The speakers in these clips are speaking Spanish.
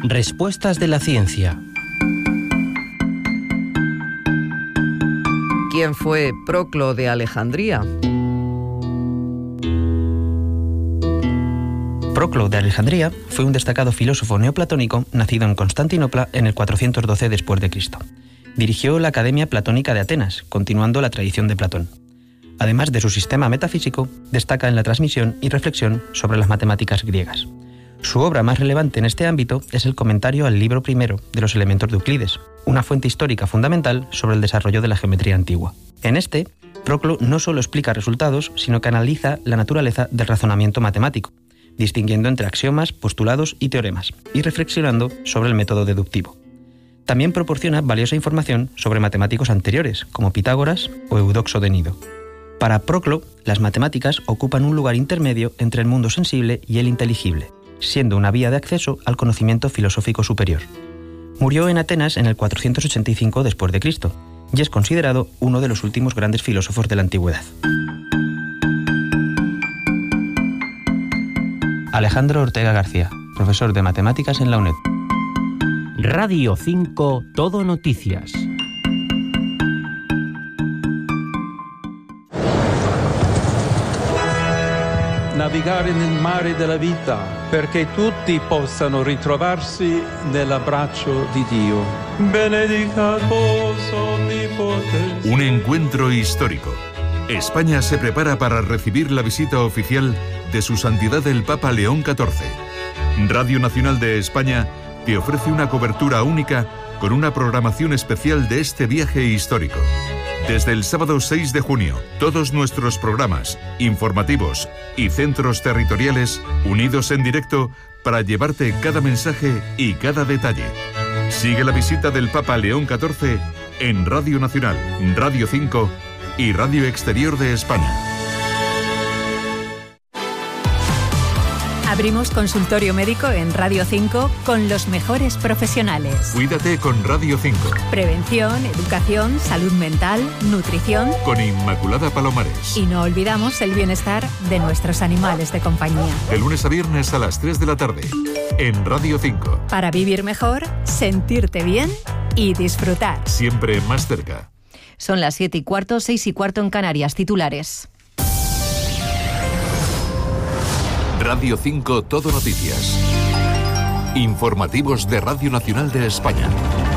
Respuestas de la ciencia. ¿Quién fue Proclo de Alejandría? Proclo de Alejandría fue un destacado filósofo neoplatónico nacido en Constantinopla en el 412 después de Cristo. Dirigió la Academia Platónica de Atenas, continuando la tradición de Platón. Además de su sistema metafísico, destaca en la transmisión y reflexión sobre las matemáticas griegas. Su obra más relevante en este ámbito es el comentario al libro primero de los elementos de Euclides, una fuente histórica fundamental sobre el desarrollo de la geometría antigua. En este, Proclo no solo explica resultados, sino que analiza la naturaleza del razonamiento matemático, distinguiendo entre axiomas, postulados y teoremas, y reflexionando sobre el método deductivo. También proporciona valiosa información sobre matemáticos anteriores, como Pitágoras o Eudoxo de Nido. Para Proclo, las matemáticas ocupan un lugar intermedio entre el mundo sensible y el inteligible, siendo una vía de acceso al conocimiento filosófico superior. Murió en Atenas en el 485 después de Cristo y es considerado uno de los últimos grandes filósofos de la antigüedad. Alejandro Ortega García, profesor de matemáticas en la UNED. Radio 5 Todo Noticias. Navigare nel mare della vita, perché tutti possano ritrovarsi nell'abbraccio di Dio. Benedicat vos omnipotens. Un encuentro histórico. España se prepara para recibir la visita oficial de Su Santidad el Papa León XIV. Radio Nacional de España te ofrece una cobertura única con una programación especial de este viaje histórico. Desde el sábado 6 de junio, todos nuestros programas, informativos y centros territoriales unidos en directo para llevarte cada mensaje y cada detalle. Sigue la visita del Papa León XIV en Radio Nacional, Radio 5 y Radio Exterior de España. Abrimos consultorio médico en Radio 5 con los mejores profesionales. Cuídate con Radio 5. Prevención, educación, salud mental, nutrición. Con Inmaculada Palomares. Y no olvidamos el bienestar de nuestros animales de compañía. De lunes a viernes a las 3 de la tarde en Radio 5. Para vivir mejor, sentirte bien y disfrutar. Siempre más cerca. Son las 7:15, 6:15 en Canarias. Titulares. Radio 5 Todo Noticias. Informativos de Radio Nacional de España.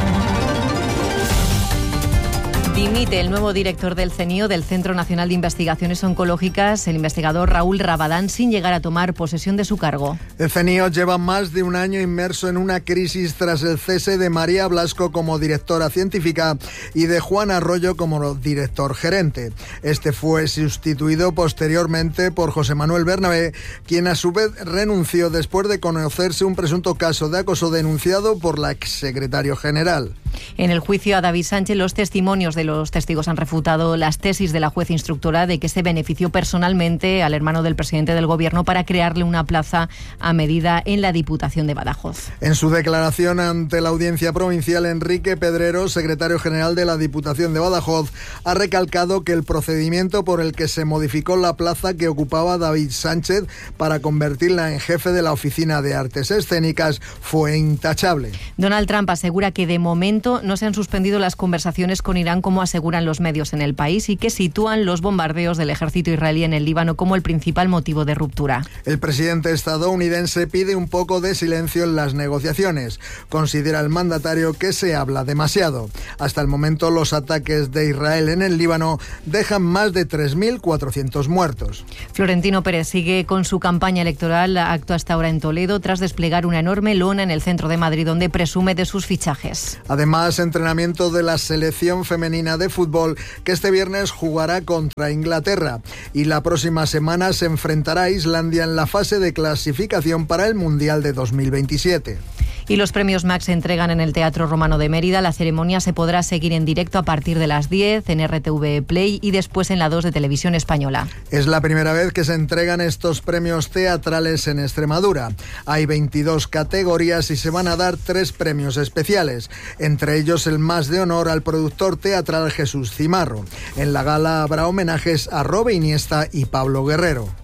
Dimite el nuevo director del CNIO, del Centro Nacional de Investigaciones Oncológicas, el investigador Raúl Rabadán, sin llegar a tomar posesión de su cargo. El CNIO lleva más de un año inmerso en una crisis tras el cese de María Blasco como directora científica y de Juan Arroyo como director gerente. Este fue sustituido posteriormente por José Manuel Bernabé, quien a su vez renunció después de conocerse un presunto caso de acoso denunciado por la exsecretario general. En el juicio a David Sánchez, los testimonios de los testigos han refutado las tesis de la juez instructora de que se benefició personalmente al hermano del presidente del Gobierno para crearle una plaza a medida en la Diputación de Badajoz. En su declaración ante la Audiencia Provincial, Enrique Pedrero, secretario general de la Diputación de Badajoz, ha recalcado que el procedimiento por el que se modificó la plaza que ocupaba David Sánchez para convertirla en jefe de la Oficina de Artes Escénicas fue intachable. Donald Trump asegura que de momento no se han suspendido las conversaciones con Irán, como aseguran los medios en el país, y que sitúan los bombardeos del ejército israelí en el Líbano como el principal motivo de ruptura. El presidente estadounidense pide un poco de silencio en las negociaciones. Considera el mandatario que se habla demasiado. Hasta el momento, los ataques de Israel en el Líbano dejan más de 3.400 muertos. Florentino Pérez sigue con su campaña electoral. Actúa hasta ahora en Toledo tras desplegar una enorme lona en el centro de Madrid, donde presume de sus fichajes. Además, entrenamiento de la selección femenina de fútbol, que este viernes jugará contra Inglaterra y la próxima semana se enfrentará a Islandia en la fase de clasificación para el Mundial de 2027. Y los premios Max se entregan en el Teatro Romano de Mérida. La ceremonia se podrá seguir en directo a partir de las 10 en RTV Play y después en la 2 de Televisión Española. Es la primera vez que se entregan estos premios teatrales en Extremadura. Hay 22 categorías y se van a dar 3 premios especiales, entre ellos el más de honor al productor teatral Jesús Cimarro. En la gala habrá homenajes a Robe Iniesta y Pablo Guerrero.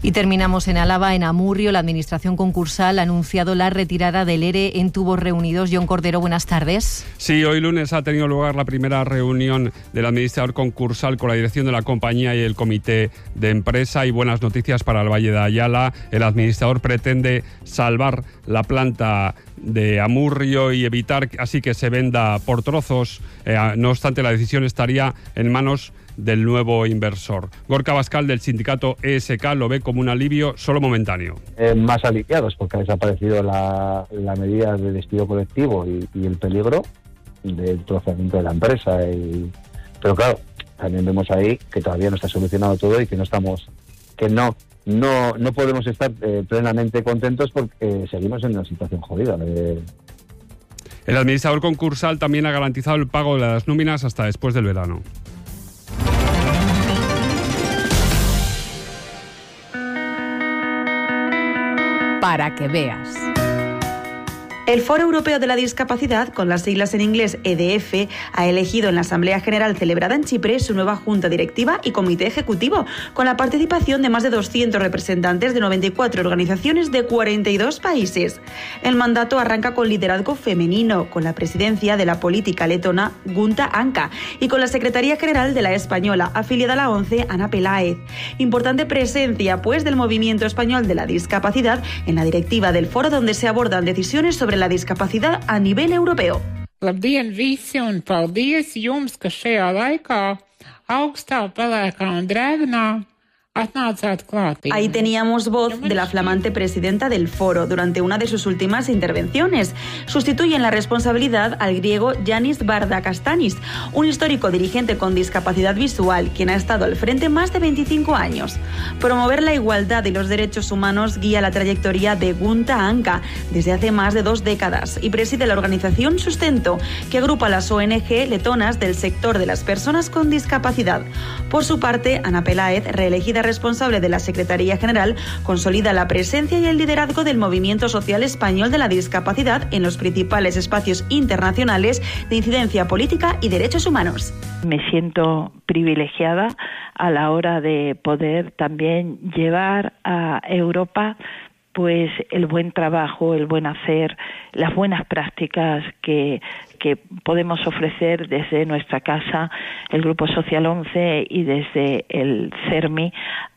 Y terminamos en Álava, en Amurrio. La Administración concursal ha anunciado la retirada del ERE en Tubos Reunidos. John Cordero, buenas tardes. Sí, hoy lunes ha tenido lugar la primera reunión del administrador concursal con la dirección de la compañía y el comité de empresa. Y buenas noticias para el Valle de Ayala. El administrador pretende salvar la planta de Amurrio y evitar así que se venda por trozos. No obstante, la decisión estaría en manos del nuevo inversor. Gorka Abascal, del sindicato ESK, lo ve como un alivio solo momentáneo. Más aliviados porque ha desaparecido la medida de despido colectivo y el peligro del troceamiento de la empresa. Pero claro, también vemos ahí que todavía no está solucionado todo y que no podemos estar plenamente contentos porque seguimos en una situación jodida. El administrador concursal también ha garantizado el pago de las nóminas hasta después del verano. Para que veas. El Foro Europeo de la Discapacidad, con las siglas en inglés EDF, ha elegido en la Asamblea General celebrada en Chipre su nueva Junta Directiva y Comité Ejecutivo, con la participación de más de 200 representantes de 94 organizaciones de 42 países. El mandato arranca con liderazgo femenino, con la presidencia de la política letona Gunta Anka y con la Secretaría General de la española, afiliada a la ONCE, Ana Peláez. Importante presencia, pues, del movimiento español de la discapacidad en la directiva del foro, donde se abordan decisiones sobre la discapacidad a nivel europeo. Labdien visi un paldies jums, ka šajā laikā augstā, pelēkā un drēgnā Ahí teníamos voz de la flamante presidenta del foro durante una de sus últimas intervenciones. Sustituye en la responsabilidad al griego Yanis Bardakastanis, un histórico dirigente con discapacidad visual, quien ha estado al frente más de 25 años. Promover la igualdad y los derechos humanos guía la trayectoria de Gunta Anka desde hace más de 2 décadas y preside la organización Sustento, que agrupa a las ONG letonas del sector de las personas con discapacidad. Por su parte, Ana Peláez, reelegida responsable de la Secretaría General, consolida la presencia y el liderazgo del movimiento social español de la discapacidad en los principales espacios internacionales de incidencia política y derechos humanos. Me siento privilegiada a la hora de poder también llevar a Europa pues el buen trabajo, el buen hacer, las buenas prácticas que podemos ofrecer desde nuestra casa, el Grupo Social 11 y desde el CERMI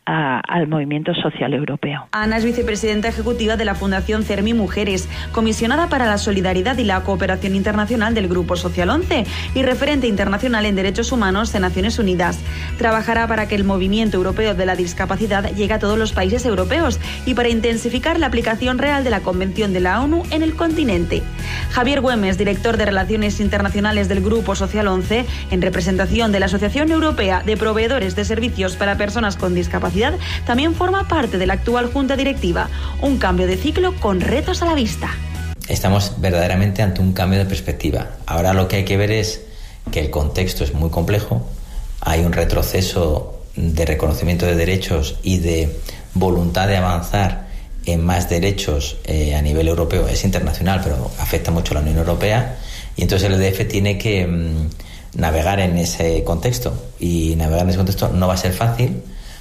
al movimiento social europeo. Ana es vicepresidenta ejecutiva de la Fundación CERMI Mujeres, comisionada para la solidaridad y la cooperación internacional del Grupo Social 11 y referente internacional en derechos humanos de Naciones Unidas. Trabajará para que el movimiento europeo de la discapacidad llegue a todos los países europeos y para intensificar la aplicación real de la Convención de la ONU en el continente. Javier Güemes, director de Relaciones Internacionales del Grupo Social 11, en representación de la Asociación Europea de Proveedores de Servicios para Personas con Discapacidad, también forma parte de la actual Junta Directiva. Un cambio de ciclo con retos a la vista. Estamos verdaderamente ante un cambio de perspectiva. Ahora lo que hay que ver es que el contexto es muy complejo, hay un retroceso de reconocimiento de derechos y de voluntad de avanzar en más derechos a nivel europeo. Es internacional, pero afecta mucho a la Unión Europea, y entonces el EDF tiene que navegar en ese contexto, y navegar en ese contexto no va a ser fácil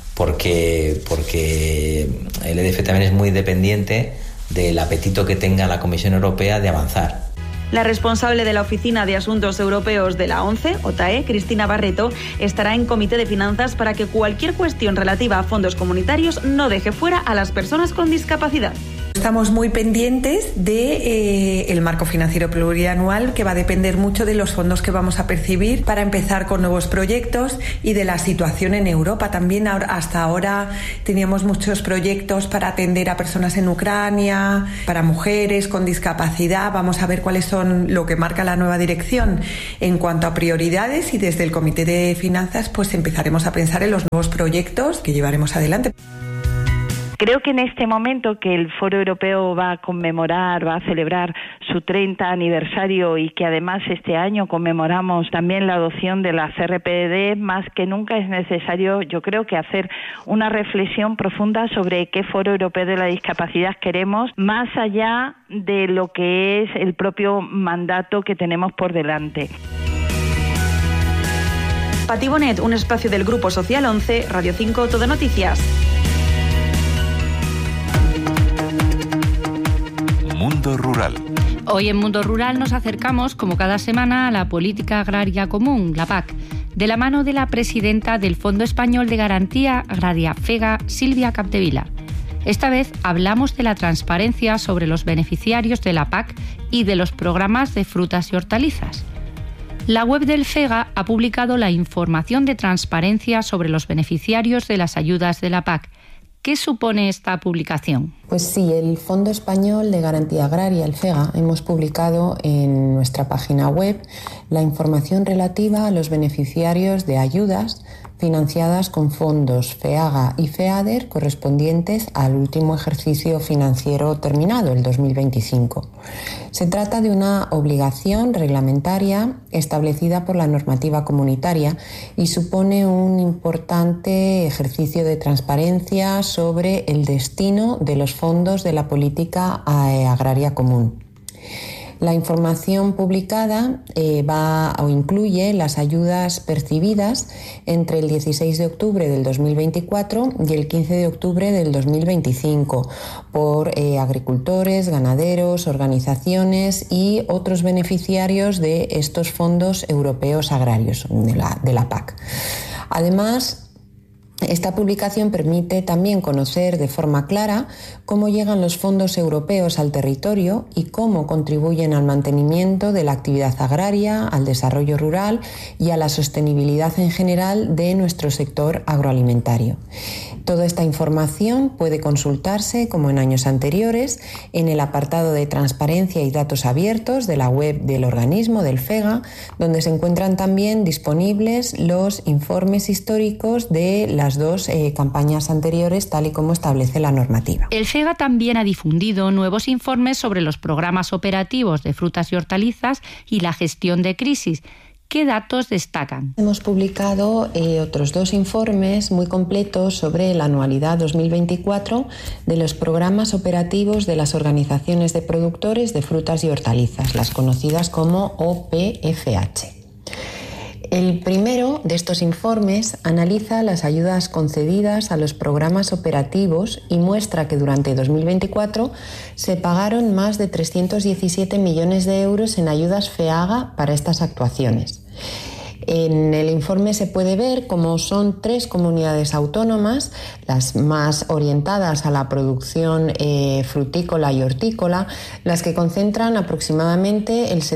porque el EDF también es muy dependiente del apetito que tenga la Comisión Europea de avanzar. La responsable de la Oficina de Asuntos Europeos de la ONCE, OTAE, Cristina Barreto, estará en Comité de Finanzas para que cualquier cuestión relativa a fondos comunitarios no deje fuera a las personas con discapacidad. Estamos muy pendientes de el marco financiero plurianual, que va a depender mucho de los fondos que vamos a percibir para empezar con nuevos proyectos, y de la situación en Europa. También hasta ahora teníamos muchos proyectos para atender a personas en Ucrania, para mujeres con discapacidad. Vamos a ver cuáles son lo que marca la nueva dirección en cuanto a prioridades, y desde el Comité de Finanzas pues empezaremos a pensar en los nuevos proyectos que llevaremos adelante. Creo que en este momento que el Foro Europeo va a celebrar su 30 aniversario, y que además este año conmemoramos también la adopción de la CRPD, más que nunca es necesario, yo creo, que hacer una reflexión profunda sobre qué Foro Europeo de la Discapacidad queremos, más allá de lo que es el propio mandato que tenemos por delante. Pati Bonet, un espacio del Grupo Social 11, Radio 5, Todo Noticias. Mundo Rural. Hoy en Mundo Rural nos acercamos, como cada semana, a la Política Agraria Común, la PAC, de la mano de la presidenta del Fondo Español de Garantía Agraria, FEGA, Silvia Capdevila. Esta vez hablamos de la transparencia sobre los beneficiarios de la PAC y de los programas de frutas y hortalizas. La web del FEGA ha publicado la información de transparencia sobre los beneficiarios de las ayudas de la PAC. ¿Qué supone esta publicación? Pues sí, el Fondo Español de Garantía Agraria, el FEGA, hemos publicado en nuestra página web la información relativa a los beneficiarios de ayudas financiadas con fondos FEAGA y FEADER correspondientes al último ejercicio financiero terminado, el 2025. Se trata de una obligación reglamentaria establecida por la normativa comunitaria y supone un importante ejercicio de transparencia sobre el destino de los fondos de la política agraria común. La información publicada incluye las ayudas percibidas entre el 16 de octubre del 2024 y el 15 de octubre del 2025 por agricultores, ganaderos, organizaciones y otros beneficiarios de estos fondos europeos agrarios de la PAC. Además, esta publicación permite también conocer de forma clara cómo llegan los fondos europeos al territorio y cómo contribuyen al mantenimiento de la actividad agraria, al desarrollo rural y a la sostenibilidad en general de nuestro sector agroalimentario. Toda esta información puede consultarse, como en años anteriores, en el apartado de Transparencia y Datos Abiertos de la web del organismo, del FEGA, donde se encuentran también disponibles los informes históricos de las dos campañas anteriores, tal y como establece la normativa. El FEGA también ha difundido nuevos informes sobre los programas operativos de frutas y hortalizas y la gestión de crisis. ¿Qué datos destacan? Hemos publicado otros dos informes muy completos sobre la anualidad 2024 de los programas operativos de las organizaciones de productores de frutas y hortalizas, las conocidas como OPFH. El primero de estos informes analiza las ayudas concedidas a los programas operativos y muestra que durante 2024 se pagaron más de 317 millones de euros en ayudas FEAGA para estas actuaciones. En el informe se puede ver cómo son 3 comunidades autónomas, las más orientadas a la producción frutícola y hortícola, las que concentran aproximadamente el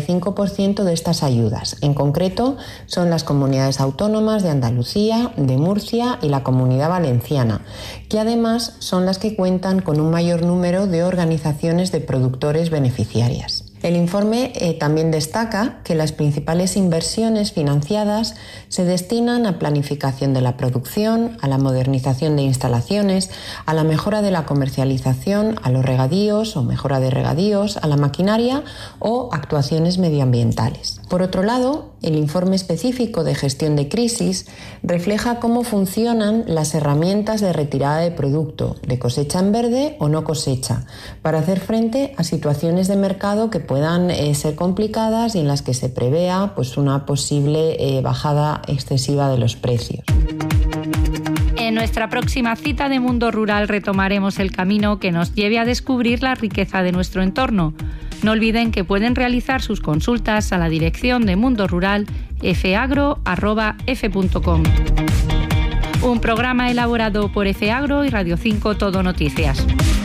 75% de estas ayudas. En concreto, son las comunidades autónomas de Andalucía, de Murcia y la Comunidad Valenciana, que además son las que cuentan con un mayor número de organizaciones de productores beneficiarias. El informe también destaca que las principales inversiones financiadas se destinan a planificación de la producción, a la modernización de instalaciones, a la mejora de la comercialización, a los regadíos o mejora de regadíos, a la maquinaria o actuaciones medioambientales. Por otro lado, el informe específico de gestión de crisis refleja cómo funcionan las herramientas de retirada de producto, de cosecha en verde o no cosecha, para hacer frente a situaciones de mercado que puedan ser complicadas y en las que se prevea una posible bajada excesiva de los precios. En nuestra próxima cita de Mundo Rural retomaremos el camino que nos lleve a descubrir la riqueza de nuestro entorno. No olviden que pueden realizar sus consultas a la dirección de Mundo Rural fagro@f.com. Un programa elaborado por FAgro y Radio 5 Todo Noticias.